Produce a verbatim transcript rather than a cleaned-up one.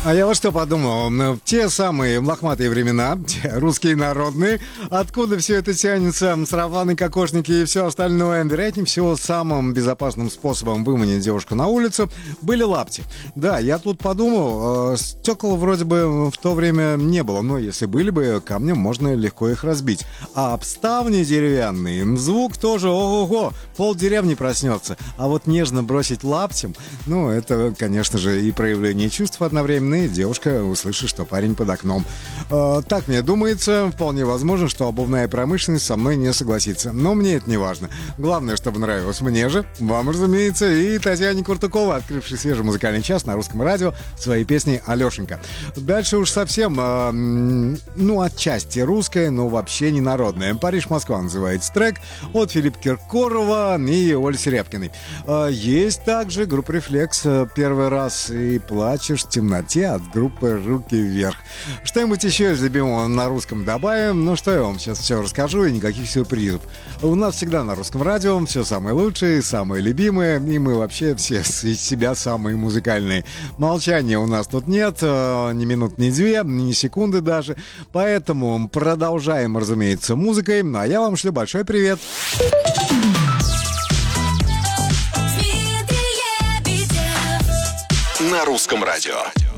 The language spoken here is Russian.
А я вот что подумал. В те самые лохматые времена, те русские народные, откуда все это тянется, сарафаны, кокошники и все остальное, вероятнее всего, самым безопасным способом выманить девушку на улицу были лапти. Да, я тут подумал, стекол вроде бы в то время не было, но если были бы, камнем можно легко их разбить. А обставни деревянные, звук тоже ого-го, пол деревни проснется. А вот нежно бросить лаптем, ну, это, конечно же, и проявление чувств одновременно, и девушка услышит, что парень под окном. Э, так мне думается, вполне возможно, что обувная промышленность со мной не согласится. Но мне это не важно. Главное, чтобы нравилось мне же, вам, разумеется, и Татьяне Куртуковой, открывшей свежий музыкальный час на Русском радио своей песней «Алешенька». Дальше уж совсем, э, ну, отчасти русская, но вообще не народная. «Париж-Москва» называется трек от Филиппа Киркорова и Оли Серябкиной. Э, есть также группа «Рефлекс», «Первый раз» и «Плачешь в темноте» от группы «Руки вверх». Что-нибудь еще из любимого на русском добавим? Ну что, я вам сейчас все расскажу, и никаких сюрпризов. У нас всегда на Русском радио все самое лучшее, самое любимое, и мы вообще все из себя самые музыкальные. Молчания у нас тут нет, ни минут, ни две, ни секунды даже. Поэтому продолжаем, разумеется, музыкой. А я вам шлю большой привет. На Русском радио.